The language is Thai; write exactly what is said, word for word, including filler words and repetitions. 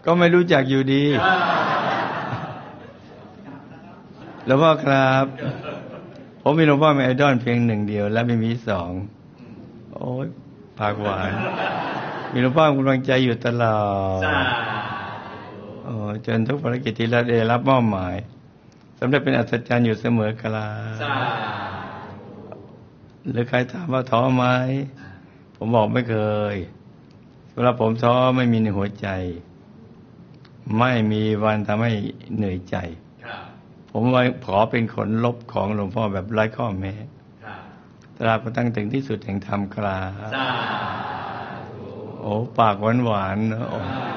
ก็ไม่รู้จักอยู่ดีหลวงพ่อครับผมมีหลวงพ่อเป็นไอดอลเพียงหนึ่งเดียวและไม่มีสองโอ้ยปากหวานมีหลวงพ่อกำลังใจอยู่ตลอดโอ้จนทุกภารกิจที่เราได้รับมอบหมายสำเร็จเป็นอัศจรรย์อยู่เสมอกลาหรือใครถามว่าท้อไหมผมบอกไม่เคยเวลาผมท้อไม่มีในหัวใจไม่มีวันทำให้เหนื่อยใจผมว่าขอเป็นคนลบของหลวงพ่อแบบไร้ข้อแม้ตราบกระทั่งถึงที่สุดแห่งธรรมครับโอ้ปากหวานๆนะ